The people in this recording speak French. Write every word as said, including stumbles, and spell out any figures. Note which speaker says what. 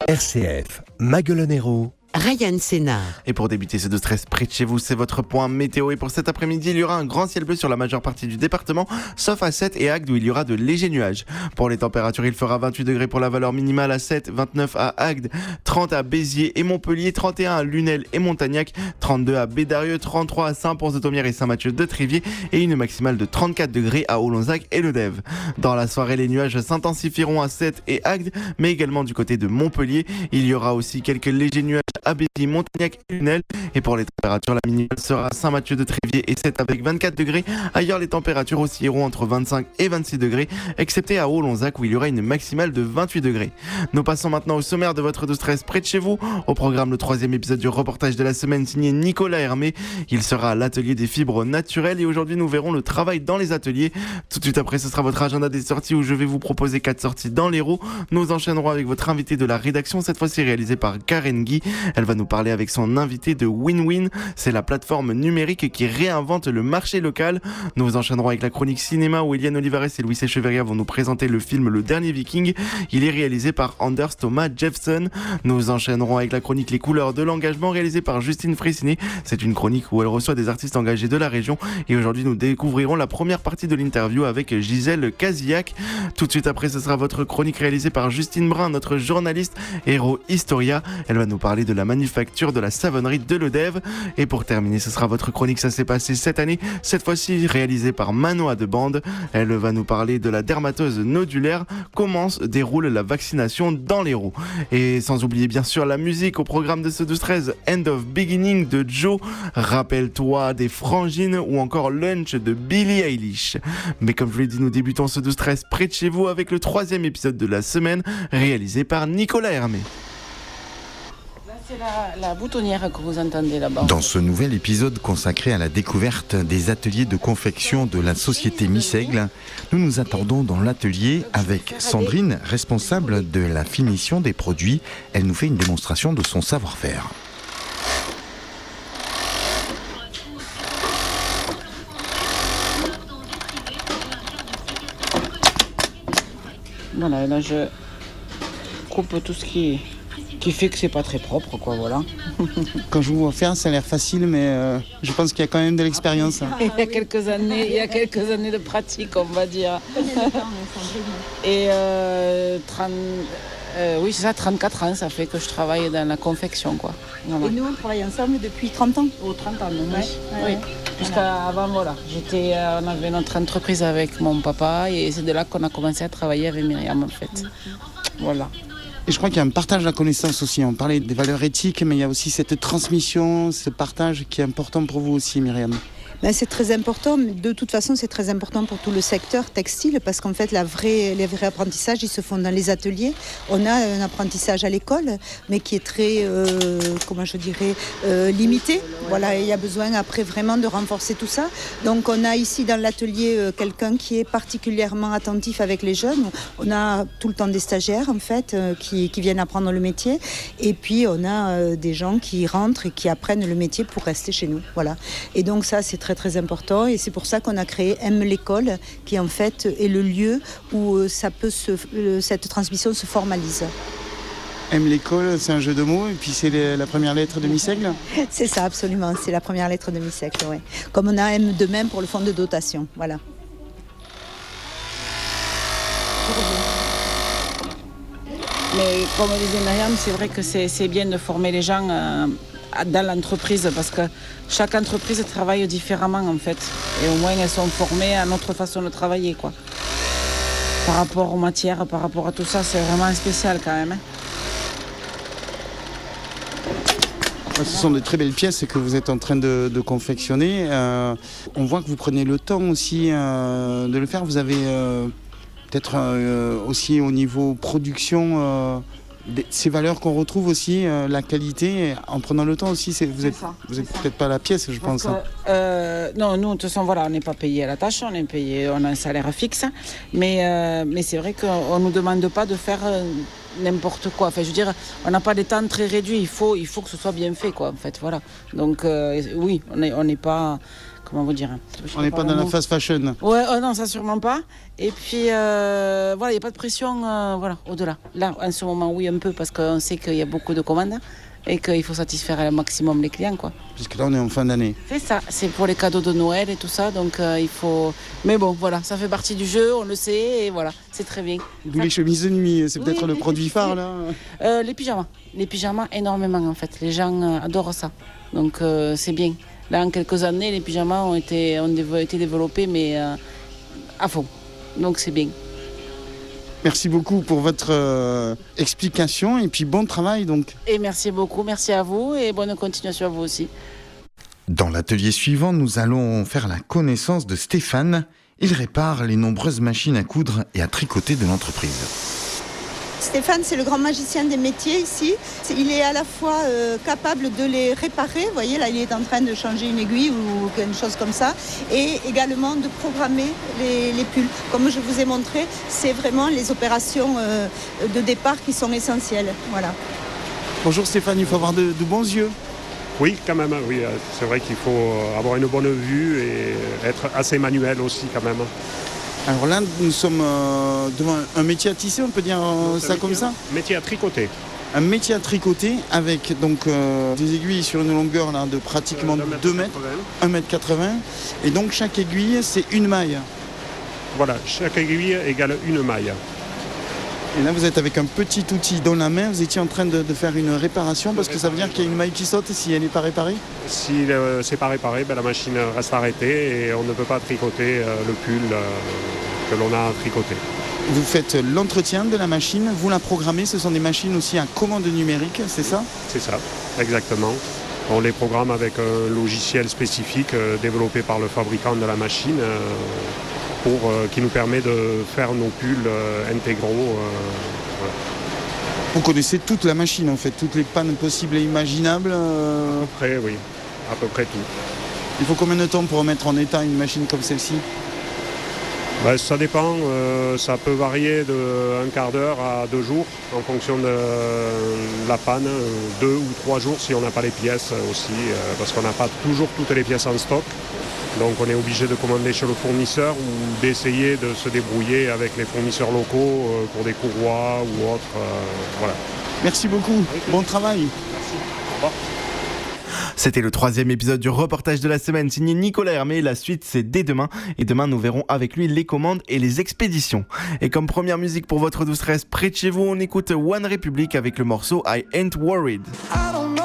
Speaker 1: R C F, Maguelonero,
Speaker 2: Ryan Sénard.
Speaker 3: Et pour débuter ce de stress près de chez vous, c'est votre point météo. Et pour cet après-midi, il y aura un grand ciel bleu sur la majeure partie du département, sauf à Sète et Agde où il y aura de légers nuages. Pour les températures, il fera vingt-huit degrés pour la valeur minimale à Sète, vingt-neuf à Agde, trente à Béziers et Montpellier, trente et un à Lunel et Montagnac, trente-deux à Bédarieux, trente-trois à Saint-Pons-de-Thomières et Saint-Mathieu de Tréviers et une maximale de trente-quatre degrés à Olonzac et Le Dève. Dans la soirée, les nuages s'intensifieront à Sète et Agde, mais également du côté de Montpellier. Il y aura aussi quelques légers nuages à Béziers, Montagnac et Lunel. Et pour les températures, la minimale sera à Saint-Mathieu de Tréviers et Sète avec vingt-quatre degrés. Ailleurs, les températures oscilleront entre vingt-cinq et vingt-six degrés, excepté à Olonzac où il y aura une maximale de vingt-huit degrés. Nous passons maintenant au sommaire de votre de stress près de chez vous. Au programme, le troisième épisode du reportage de la semaine signé Nicolas Hermé. Il sera à l'atelier des fibres naturelles et aujourd'hui nous verrons le travail dans les ateliers. Tout de suite après, ce sera votre agenda des sorties où je vais vous proposer quatre sorties dans l'Hérault. Nous enchaînerons avec votre invité de la rédaction, cette fois-ci réalisée par Karen Guy. Elle va nous parler avec son invité de Win-Win. C'est la plateforme numérique qui réinvente le marché local. Nous enchaînerons avec la chronique cinéma où Eliane Olivares et Louis Echeverria vont nous présenter le film Le Dernier Viking. Il est réalisé par Anders Thomas Jeffson. Nous enchaînerons avec la chronique Les couleurs de l'engagement réalisée par Justine Fressinet. C'est une chronique où elle reçoit des artistes engagés de la région. Et aujourd'hui, nous découvrirons la première partie de l'interview avec Gisèle Casillac. Tout de suite après, ce sera votre chronique réalisée par Justine Brun, notre journaliste Héros Historia. Elle va nous parler de la manufacture de la savonnerie de Le Dève. Et pour terminer, ce sera votre chronique Ça s'est passé cette année, cette fois-ci réalisée par Manoa de Bande. Elle va nous parler de la dermatose nodulaire, comment se déroule la vaccination dans l'Hérault. Et sans oublier bien sûr la musique au programme de ce douze treize, End of Beginning de Joe, Rappelle-toi des Frangines ou encore Lunch de Billie Eilish. Mais comme je vous l'ai dit, nous débutons ce douze treize près de chez vous avec le troisième épisode de la semaine réalisé par Nicolas Hermé.
Speaker 4: C'est la, la boutonnière que vous entendez là-bas.
Speaker 5: Dans ce nouvel épisode consacré à la découverte des ateliers de confection de la société Missègle, nous nous attendons dans l'atelier avec Sandrine, responsable de la finition des produits. Elle nous fait une démonstration de son savoir-faire.
Speaker 4: Voilà, là je coupe tout ce qui, qui fait que c'est pas très propre, quoi, voilà.
Speaker 6: Quand je vous vois faire, ça a l'air facile, mais euh, je pense qu'il y a quand même de l'expérience.
Speaker 4: Il y a quelques années, il y a quelques années de pratique, on va dire. Et euh, trente, euh, oui, c'est ça, trente-quatre ans, ça fait que je travaille dans la confection, quoi. Voilà.
Speaker 7: Et nous, on travaille ensemble depuis trente ans.
Speaker 4: Oh, trente ans, non,
Speaker 7: Ouais,
Speaker 4: oui.
Speaker 7: ouais.
Speaker 4: Jusqu'avant, voilà. J'étais, euh, on avait notre entreprise avec mon papa et c'est de là qu'on a commencé à travailler avec Myriam, en fait. Voilà.
Speaker 6: Et je crois qu'il y a un partage de la connaissance aussi. On parlait des valeurs éthiques, mais il y a aussi cette transmission, ce partage qui est important pour vous aussi, Myriam.
Speaker 7: Ben, c'est très important, mais de toute façon c'est très important pour tout le secteur textile parce qu'en fait la vraie, les vrais apprentissages ils se font dans les ateliers. On a un apprentissage à l'école mais qui est très, euh, comment je dirais, euh, limité. Voilà, il y a besoin après vraiment de renforcer tout ça. Donc on a ici dans l'atelier euh, quelqu'un qui est particulièrement attentif avec les jeunes. On a tout le temps des stagiaires en fait euh, qui, qui viennent apprendre le métier et puis on a euh, des gens qui rentrent et qui apprennent le métier pour rester chez nous. Voilà. Et donc ça c'est très très important et c'est pour ça qu'on a créé Aime l'école qui en fait est le lieu où ça peut se, cette transmission se formalise.
Speaker 6: Aime l'école, c'est un jeu de mots et puis c'est les, la première lettre de Missègle.
Speaker 7: C'est ça absolument, c'est la première lettre de Missègle, ouais. Comme on a Aime de même pour le fonds de dotation, voilà.
Speaker 4: Mais comme disait Myriam, c'est vrai que c'est, c'est bien de former les gens euh, dans l'entreprise parce que chaque entreprise travaille différemment en fait. Et au moins elles sont formées à notre façon de travailler, quoi. Par rapport aux matières, par rapport à tout ça, c'est vraiment spécial quand même. Hein.
Speaker 6: Ce sont de très belles pièces que vous êtes en train de, de confectionner. Euh, on voit que vous prenez le temps aussi euh, de le faire. Vous avez euh, peut-être euh, aussi au niveau production euh, des, ces valeurs qu'on retrouve aussi, euh, la qualité, en prenant le temps aussi. C'est, vous n'êtes peut-être pas la pièce, je pense.
Speaker 4: Que, euh, non, nous, de toute façon, voilà, on n'est pas payé à la tâche, on est payé, on a un salaire fixe. Mais, euh, mais c'est vrai qu'on ne nous demande pas de faire euh, n'importe quoi. Enfin, je veux dire, on n'a pas des temps très réduits. Il faut, il faut que ce soit bien fait, quoi, en fait, voilà. Donc, euh, oui, on n'est on n'est pas... comment vous dire.
Speaker 6: On n'est pas dans la fast fashion.
Speaker 4: Ouais, oh non, ça sûrement pas. Et puis, euh, voilà, il n'y a pas de pression euh, voilà, au-delà. Là, en ce moment, oui, un peu, parce qu'on sait qu'il y a beaucoup de commandes et qu'il faut satisfaire un maximum les clients, quoi.
Speaker 6: Puisque là, on est en fin d'année.
Speaker 4: C'est ça, c'est pour les cadeaux de Noël et tout ça, donc euh, il faut... Mais bon, voilà, ça fait partie du jeu, on le sait, et voilà, c'est très bien.
Speaker 6: D'où les chemises de nuit, c'est peut-être
Speaker 4: oui,
Speaker 6: le
Speaker 4: oui,
Speaker 6: produit
Speaker 4: oui.
Speaker 6: phare, là.
Speaker 4: Euh, les pyjamas, les pyjamas énormément en fait, les gens euh, adorent ça, donc euh, c'est bien. Là, en quelques années, les pyjamas ont été, ont dévo- été développés, mais euh, à fond, donc c'est bien.
Speaker 6: Merci beaucoup pour votre euh, explication et puis bon travail donc.
Speaker 4: Et merci beaucoup, merci à vous et bonne continuation à vous aussi.
Speaker 5: Dans l'atelier suivant, nous allons faire la connaissance de Stéphane. Il répare les nombreuses machines à coudre et à tricoter de l'entreprise.
Speaker 7: Stéphane, c'est le grand magicien des métiers ici. Il est à la fois euh, capable de les réparer, vous voyez là il est en train de changer une aiguille ou quelque chose comme ça, et également de programmer les, les pulls. Comme je vous ai montré, c'est vraiment les opérations euh, de départ qui sont essentielles. Voilà.
Speaker 6: Bonjour Stéphane, il faut avoir de, de bons yeux.
Speaker 2: Oui, quand même, oui. C'est vrai qu'il faut avoir une bonne vue et être assez manuel aussi quand même.
Speaker 6: Alors là, nous sommes euh, devant un métier à tisser, on peut dire euh, ça
Speaker 2: métier,
Speaker 6: comme ça
Speaker 2: Métier à tricoter.
Speaker 6: Un métier à tricoter avec donc euh, des aiguilles sur une longueur là, de pratiquement
Speaker 2: Euh,
Speaker 6: deux mètres, un mètre quatre-vingts. Et donc chaque aiguille, c'est une maille.
Speaker 2: Voilà, chaque aiguille égale une maille.
Speaker 6: Et là, vous êtes avec un petit outil dans la main. Vous étiez en train de, de faire une réparation parce que ça veut dire qu'il y a une maille qui saute si elle n'est pas réparée.
Speaker 2: Si euh, c'est pas réparé, ben, la machine reste arrêtée et on ne peut pas tricoter euh, le pull euh, que l'on a tricoté.
Speaker 6: Vous faites l'entretien de la machine, vous la programmez. Ce sont des machines aussi à commande numérique, c'est ça?
Speaker 2: C'est ça, exactement. On les programme avec un logiciel spécifique euh, développé par le fabricant de la machine. Euh, Pour, euh, qui nous permet de faire nos pulls euh, intégraux. Euh, voilà.
Speaker 6: Vous connaissez toute la machine en fait, toutes les pannes possibles et imaginables. euh,
Speaker 2: À peu près, oui, à peu près tout.
Speaker 6: Il faut combien de temps pour remettre en état une machine comme celle-ci?
Speaker 2: Ben, ça dépend, euh, ça peut varier d'un quart d'heure à deux jours en fonction de la panne, deux ou trois jours si on n'a pas les pièces aussi, euh, parce qu'on n'a pas toujours toutes les pièces en stock. Donc on est obligé de commander chez le fournisseur ou d'essayer de se débrouiller avec les fournisseurs locaux euh, pour des courroies ou autres. Euh, voilà.
Speaker 6: Merci beaucoup, bon travail.
Speaker 2: Merci. Au revoir.
Speaker 3: C'était le troisième épisode du reportage de la semaine signé Nicolas Hermé. La suite, c'est dès demain. Et demain, nous verrons avec lui les commandes et les expéditions. Et comme première musique pour votre douce reste près de chez vous, on écoute One Republic avec le morceau I Ain't Worried.